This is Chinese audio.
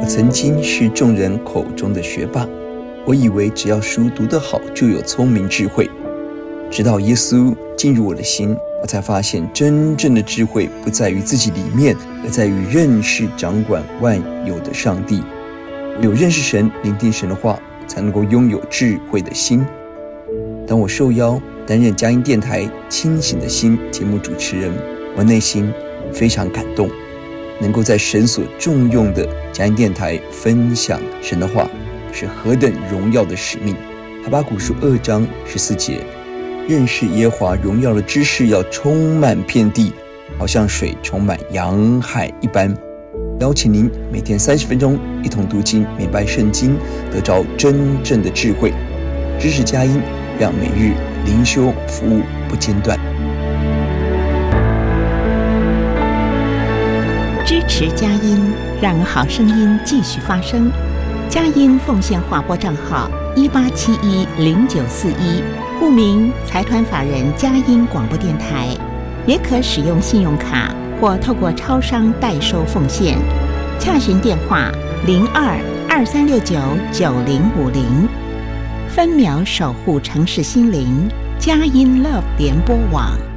曾经是众人口中的学霸，我以为只要书读得好就有聪明智慧。直到耶稣进入我的心，我才发现真正的智慧不在于自己里面，而在于认识掌管万有的上帝。唯有认识神，聆听神的话，才能够拥有智慧的心。当我受邀担任佳音电台清醒的心节目主持人，我内心非常感动，能够在神所重用的佳音电台分享神的话，是何等荣耀的使命。哈巴谷书2章14节，认识耶和华荣耀的知识要充满遍地，好像水充满洋海一般。邀请您每天30分钟一同读经明白圣经，得着真正的智慧。支持佳音，让每日灵修服务不间断。 支持佳音，让好声音继续发声。佳音奉献划拨账号18710941，户名财团法人佳音广播电台，也可使用信用卡或透过超商代收奉献。洽询电话0223699050。分秒守护城市心灵，佳音 Love 联播网。